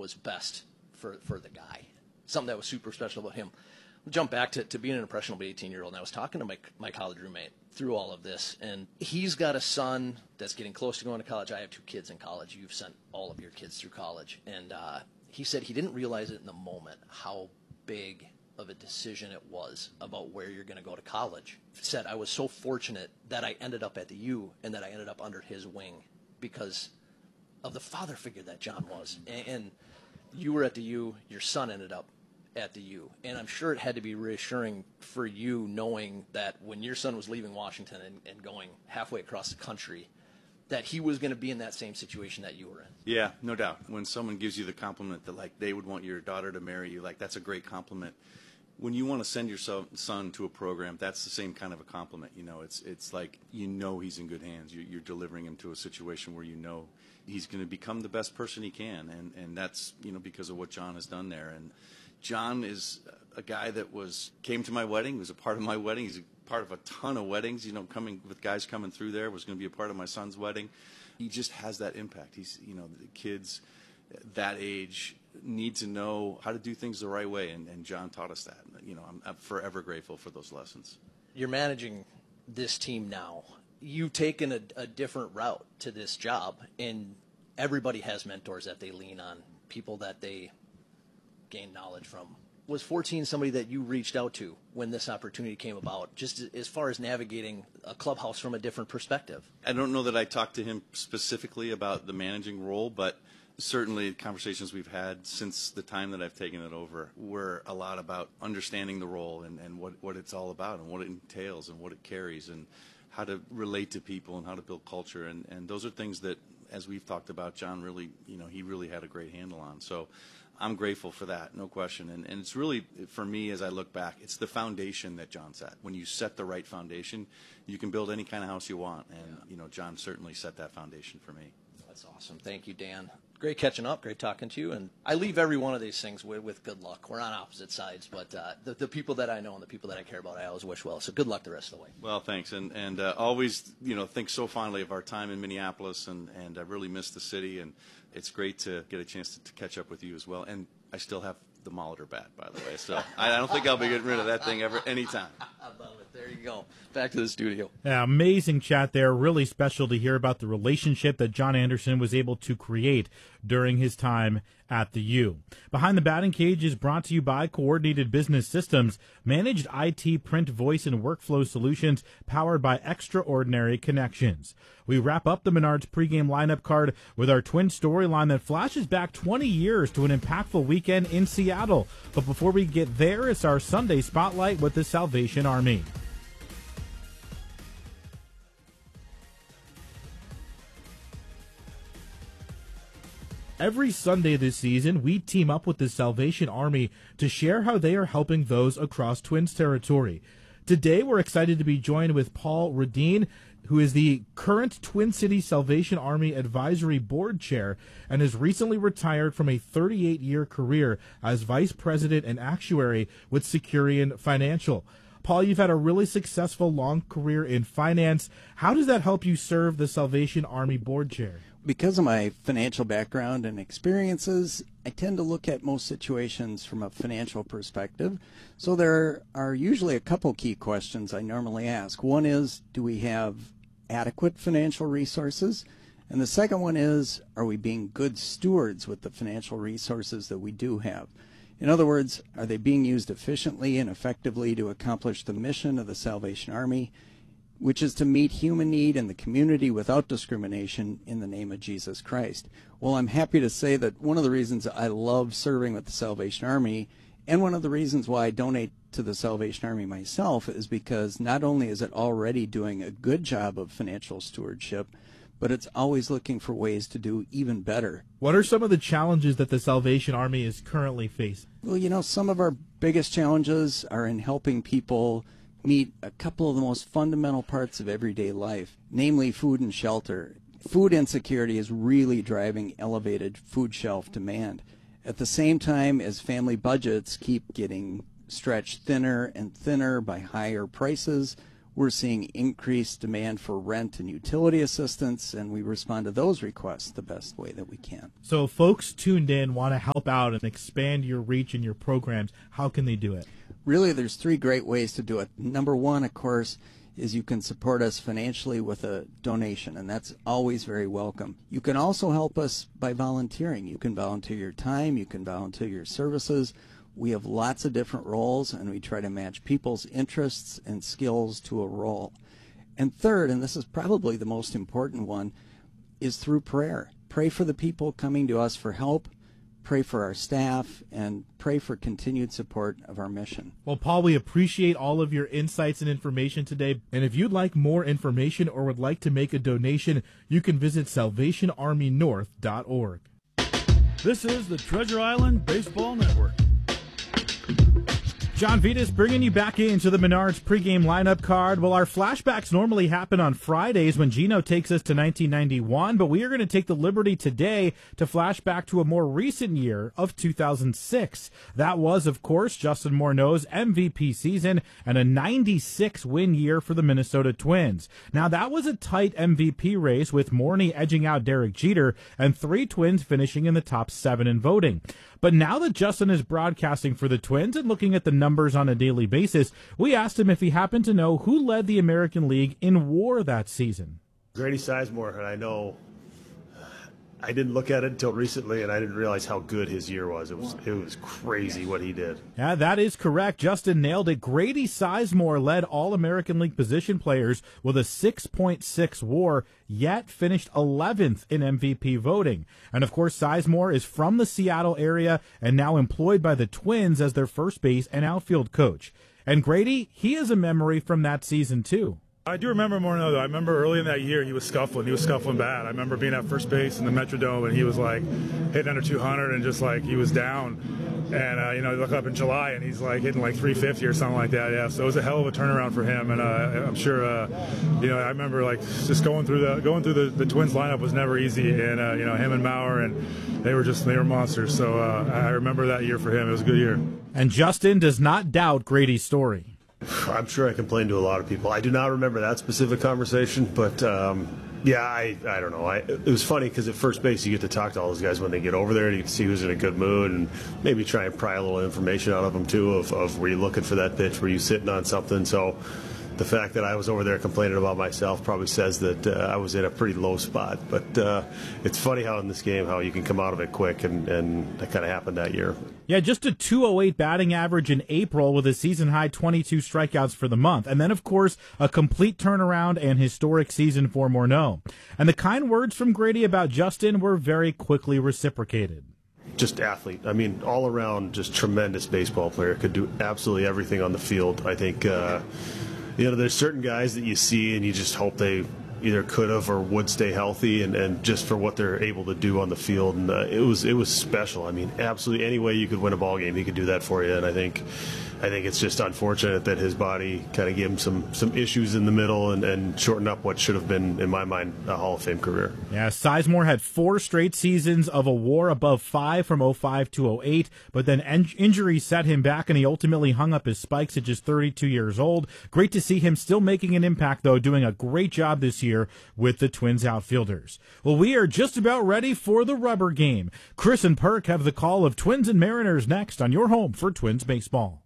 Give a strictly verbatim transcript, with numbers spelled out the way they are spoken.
was best for, for the guy, something that was super special about him. We'll jump back to, to being an impressionable eighteen-year-old, and I was talking to my, my college roommate through all of this, and he's got a son that's getting close to going to college. I have two kids in college. You've sent all of your kids through college. And uh, he said he didn't realize it in the moment how big of a decision it was about where you're going to go to college. He said, I was so fortunate that I ended up at the U and that I ended up under his wing because of the father figure that John was. And, and you were at the U, your son ended up at the U. And I'm sure it had to be reassuring for you knowing that when your son was leaving Washington and, and going halfway across the country, that he was going to be in that same situation that you were in. Yeah, no doubt. When someone gives you the compliment that, like, they would want your daughter to marry you, like, that's a great compliment. When you want to send your so- son to a program, that's the same kind of a compliment. You know, it's it's like, you know he's in good hands. You, you're delivering him to a situation where you know he's going to become the best person he can, and, and that's, you know, because of what John has done there. And John is a guy that was came to my wedding, was a part of my wedding. He's a part of a ton of weddings, you know, coming with guys coming through there, was going to be a part of my son's wedding. He just has that impact. He's, you know, the kids that age need to know how to do things the right way, and, and John taught us that. You know, I'm, I'm forever grateful for those lessons. You're managing this team now. You've taken a, a different route to this job, and everybody has mentors that they lean on, people that they gain knowledge from. Was fourteen somebody that you reached out to when this opportunity came about, just as far as navigating a clubhouse from a different perspective? I don't know that I talked to him specifically about the managing role, but certainly conversations we've had since the time that I've taken it over were a lot about understanding the role and, and what, what it's all about and what it entails and what it carries and how to relate to people and how to build culture. And, and those are things that, as we've talked about, John really, you know, he really had a great handle on. So I'm grateful for that, no question. And, and it's really, for me, as I look back, it's the foundation that John set. When you set the right foundation, you can build any kind of house you want. And, you know, John certainly set that foundation for me. That's awesome. Thank you, Dan. Great catching up. Great talking to you. And I leave every one of these things with, with good luck. We're on opposite sides, but uh, the, the people that I know and the people that I care about, I always wish well. So good luck the rest of the way. Well, thanks. And and uh, always, you know, think so fondly of our time in Minneapolis, and, and I really miss the city. And it's great to get a chance to, to catch up with you as well. And I still have the Molitor bat, by the way. So I don't think I'll be getting rid of that thing ever, anytime. I love it. There you go. Back to the studio. Yeah, amazing chat there. Really special to hear about the relationship that John Anderson was able to create during his time at the U. Behind the Batting Cage is brought to you by Coordinated Business Systems, managed I T, print, voice, and workflow solutions powered by Extraordinary Connections. We wrap up the Menards pregame lineup card with our twin storyline that flashes back twenty years to an impactful weekend in Seattle. But before we get there, it's our Sunday Spotlight with the Salvation Army. Every Sunday this season, we team up with the Salvation Army to share how they are helping those across Twins territory. Today, we're excited to be joined with Paul Radine, who is the current Twin City Salvation Army Advisory Board Chair and has recently retired from a thirty-eight year career as Vice President and Actuary with Securian Financial. Paul, you've had a really successful long career in finance. How does that help you serve the Salvation Army Board Chair? Because of my financial background and experiences, I tend to look at most situations from a financial perspective. So there are usually a couple key questions I normally ask. One is, do we have adequate financial resources? And the second one is, are we being good stewards with the financial resources that we do have? In other words, are they being used efficiently and effectively to accomplish the mission of the Salvation Army, which is to meet human need in the community without discrimination in the name of Jesus Christ? Well, I'm happy to say that one of the reasons I love serving with the Salvation Army, and one of the reasons why I donate to the Salvation Army myself, is because not only is it already doing a good job of financial stewardship, but it's always looking for ways to do even better. What are some of the challenges that the Salvation Army is currently facing? Well, you know, some of our biggest challenges are in helping people meet a couple of the most fundamental parts of everyday life, namely food and shelter. Food insecurity is really driving elevated food shelf demand. At the same time as family budgets keep getting stretched thinner and thinner by higher prices, we're seeing increased demand for rent and utility assistance, and we respond to those requests the best way that we can. So if folks tuned in want to help out and expand your reach and your programs, how can they do it? Really, there's three great ways to do it. Number one, of course, is you can support us financially with a donation, and that's always very welcome. You can also help us by volunteering. You can volunteer your time, you can volunteer your services. We have lots of different roles, and we try to match people's interests and skills to a role. And third, and this is probably the most important one, is through prayer. Pray for the people coming to us for help. Pray for our staff, and pray for continued support of our mission. Well, Paul, we appreciate all of your insights and information today. And if you'd like more information or would like to make a donation, you can visit salvation army north dot org. This is the Treasure Island Baseball Network. John Vitas bringing you back into the Menards pregame lineup card. Well, our flashbacks normally happen on Fridays when Gino takes us to nineteen ninety-one, but we are going to take the liberty today to flash back to a more recent year of two thousand six. That was, of course, Justin Morneau's M V P season and a ninety-six win year for the Minnesota Twins. Now, that was a tight M V P race with Morney edging out Derek Jeter and three Twins finishing in the top seven in voting. But now that Justin is broadcasting for the Twins and looking at the numbers on a daily basis, we asked him if he happened to know who led the American League in WAR that season. Grady Sizemore, and I know I didn't look at it until recently, and I didn't realize how good his year was. It was it was crazy what he did. Yeah, that is correct. Justin nailed it. Grady Sizemore led all American League position players with a six point six WAR, yet finished eleventh in M V P voting. And of course, Sizemore is from the Seattle area and now employed by the Twins as their first base and outfield coach. And Grady, he has a memory from that season too. I do remember Morneau, though. I remember early in that year he was scuffling. He was scuffling bad. I remember being at first base in the Metrodome, and he was like hitting under two hundred and just like he was down. And, uh, you know, you look up in July, and he's like hitting like three fifty or something like that. Yeah, so it was a hell of a turnaround for him. And uh, I'm sure, uh, you know, I remember like just going through the going through the, the Twins lineup was never easy. And, uh, you know, him and Mauer, and they were just they were monsters. So uh, I remember that year for him. It was a good year. And Justin does not doubt Grady's story. I'm sure I complained to a lot of people. I do not remember that specific conversation, but um, yeah, I, I don't know. I, it was funny because at first base you get to talk to all those guys when they get over there, and you can see who's in a good mood and maybe try and pry a little information out of them too of, of were you looking for that pitch, were you sitting on something. So the fact that I was over there complaining about myself probably says that uh, I was in a pretty low spot. But uh, it's funny how in this game how you can come out of it quick, and, and that kind of happened that year. Yeah, just a two oh eight batting average in April with a season-high twenty-two strikeouts for the month. And then, of course, a complete turnaround and historic season for Morneau. And the kind words from Grady about Justin were very quickly reciprocated. Just athlete. I mean, all around, just tremendous baseball player. Could do absolutely everything on the field. I think, uh, you know, there's certain guys that you see and you just hope they either could have or would stay healthy, and, and just for what they're able to do on the field. And uh, it was it was special. I mean, absolutely any way you could win a ball game, he could do that for you. And I think I think it's just unfortunate that his body kind of gave him some, some issues in the middle and, and shortened up what should have been, in my mind, a Hall of Fame career. Yeah, Sizemore had four straight seasons of a WAR above five from oh five to oh eight, but then in- injury set him back, and he ultimately hung up his spikes at just thirty-two years old. Great to see him still making an impact, though, doing a great job this year with the Twins outfielders. Well, we are just about ready for the rubber game. Chris and Perk have the call of Twins and Mariners next on your home for Twins baseball.